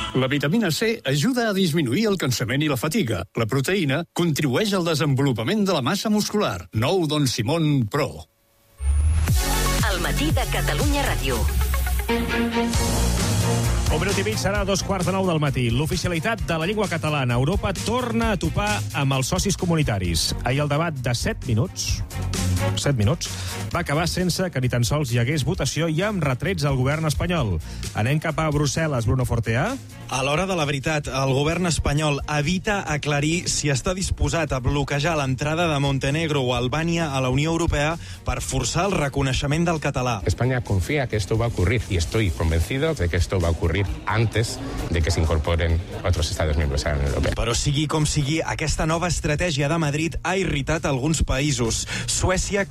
La vitamina C ajuda a disminuir el cansament i la fatiga. La proteïna contribueix al desenvolupament de la massa muscular. Nou Don Simón Pro. El matí de Catalunya Ràdio. Un minut i mig serà 2:45 del matí. L'oficialitat de la llengua catalana a Europa torna a topar amb els socis comunitaris. Ahir el debat de 7 minuts va acabar sense que ni tan sols hi hagués votació i amb retrets al govern espanyol. Anem cap a Brussel·les, Bruno Fortea. A l'hora de la veritat, el govern espanyol evita aclarir si està disposat a bloquejar l'entrada de Montenegro o Albània a la Unió Europea per forçar el reconeixement del català. España confía que esto va a ocurrir y estoy convencido de que esto va a ocurrir antes de que se incorporen otros Estados miembros a la Unión Europea. Però sigui com sigui, aquesta nova estratègia de Madrid ha irritat alguns països. Suècia